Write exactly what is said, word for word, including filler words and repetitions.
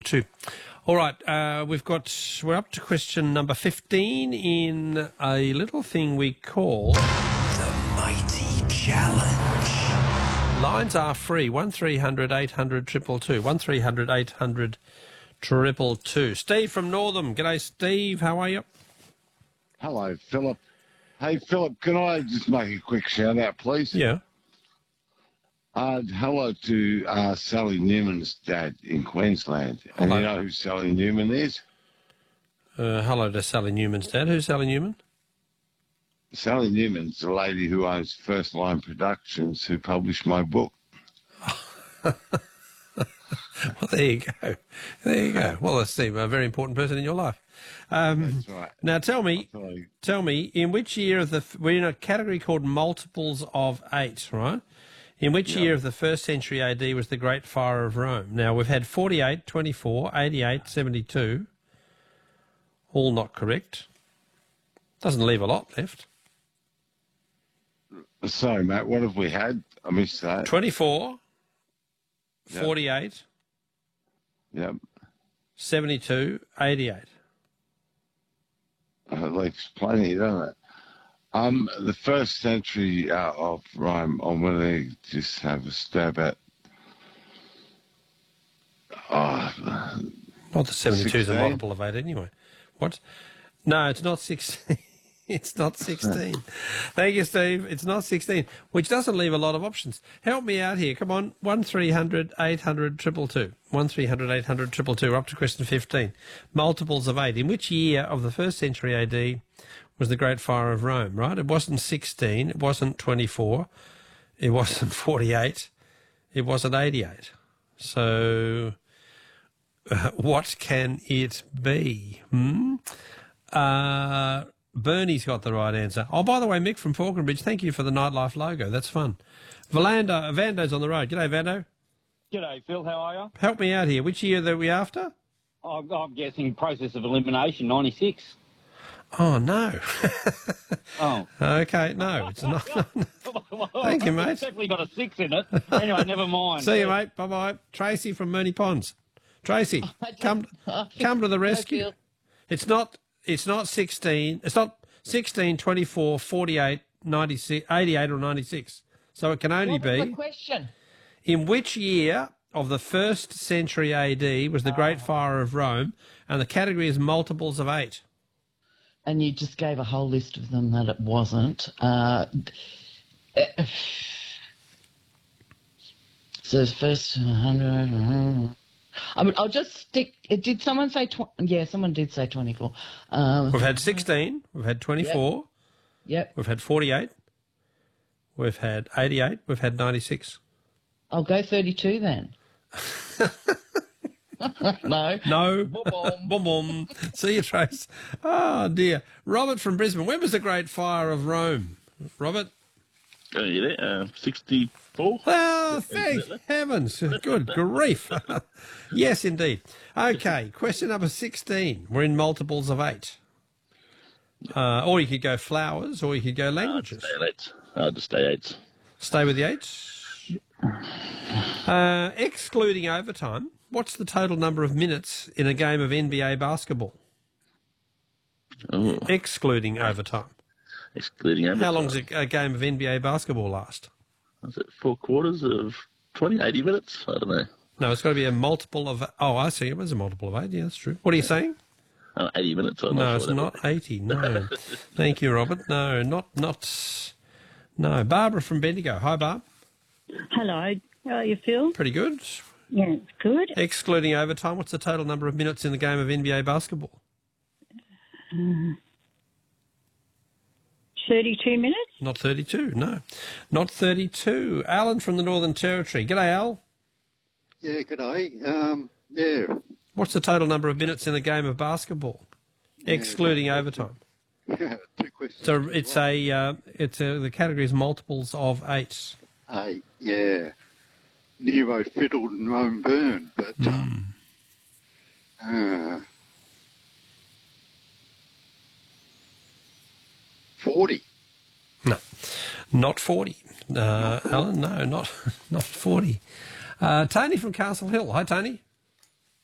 two. All right, uh, we've got, we're up to question number fifteen in a little thing we call The Mighty Challenge. Lines are free, one three hundred eight hundred two two two, one three hundred eight hundred two two two. Steve from Northam. G'day, Steve. How are you? Hello, Philip. Hey, Philip, can I just make a quick shout-out, please? Yeah. Uh, hello to uh, Sally Newman's dad in Queensland. And Hello. you know who Sally Newman is? Uh, hello to Sally Newman's dad. Who's Sally Newman? Sally Newman's the lady who owns First Line Productions, who published my book. Well, there you go. There you go. Well, that's Steve, a very important person in your life. Um, That's right. now, tell me, I'll tell you. tell me, in which year of the we're in a category called multiples of eight, right? In which Yeah. year of the first century A D was the Great Fire of Rome? Now, we've had forty-eight, twenty-four, eighty-eight, seventy-two. All not correct. Doesn't leave a lot left. Sorry, Matt, what have we had? I missed that. twenty-four, Yep. forty-eight, Yep. seventy-two, eighty-eight. Uh, it leaves plenty, doesn't it? Um, the first century uh, of Rome, I'm going to just have a stab at. Oh, Not that seventy-two is a sixteen? multiple of eight anyway. What? No, it's not sixteen. It's not sixteen. Thank you, Steve. It's not sixteen, which doesn't leave a lot of options. Help me out here. Come on, one three hundred eight hundred two two two. one three hundred eight hundred two two two. We're up to question fifteen. Multiples of eight. In which year of the first century A D was the Great Fire of Rome, right? It wasn't sixteen. It wasn't twenty-four. It wasn't forty-eight. It wasn't eighty-eight. So uh, what can it be? Hmm? Uh... Bernie's got the right answer. Oh, by the way, Mick from Falconbridge, thank you for the Nightlife logo. That's fun. Valando, Vando's on the road. G'day, Vando. G'day, Phil. How are you? Help me out here. Which year are we after? I'm, I'm guessing process of elimination, ninety-six. Oh, no. Oh. Okay, no, it's not. Thank you, mate. It's definitely got a six in it. Anyway, never mind. See you, mate. Bye-bye. Tracy from Mooney Ponds. Tracy, come come to the rescue. It's not... It's not sixteen. It's not sixteen, twenty-four, forty-eight, ninety-six, eighty-eight or ninety-six. So it can only What was be... the question? In which year of the first century A D was the Great Fire of Rome? And the category is multiples of eight. And you just gave a whole list of them that it wasn't. Uh, so the first one hundred... I mean, I'll just stick... Did someone say... Tw- yeah, someone did say twenty-four. Um, We've had sixteen. We've had twenty-four. Yep. We've had forty-eight. We've had eighty-eight. We've had ninety-six. I'll go thirty-two then. No. No. Boom, boom. Boom, boom. See you, Trace. Oh, dear. Robert from Brisbane. When was the Great Fire of Rome? Robert? Oh, you there? Uh, sixty-four? Oh, thank heavens. Good grief. Yes, indeed. Okay, question number sixteen. We're in multiples of eight. Uh, or you could go flowers, or you could go I'll languages. just stay eight. I'll just stay eight. Stay with the eights. Uh, excluding overtime, what's the total number of minutes in a game of N B A basketball? Oh, Excluding overtime. excluding overtime. How long does a, a game of N B A basketball last? Is it four quarters of twenty, eighty minutes? I don't know. No, it's got to be a multiple of... Oh, I see. It was a multiple of eight. Yeah, that's true. What are you saying? Oh, eighty minutes. I'm No, not it's sure not eighty. No. Thank you, Robert. No, not... not. No. Barbara from Bendigo. Hi, Barb. Hello. How are you, Phil? Pretty good. Yeah, it's good. Excluding overtime, what's the total number of minutes in the game of N B A basketball? Uh, thirty-two minutes? Not thirty-two, no. Not thirty-two. Alan from the Northern Territory. G'day, Al. Yeah, good day. Um, yeah, What's the total number of minutes in a game of basketball, excluding overtime? two questions. So it's a, uh, it's a, the category is multiples of eight. Hey, yeah, Nero fiddled and Rome burned, but um, uh, forty. No, not forty. Uh, Alan, no, not not forty. Uh, Tony from Castle Hill. Hi, Tony.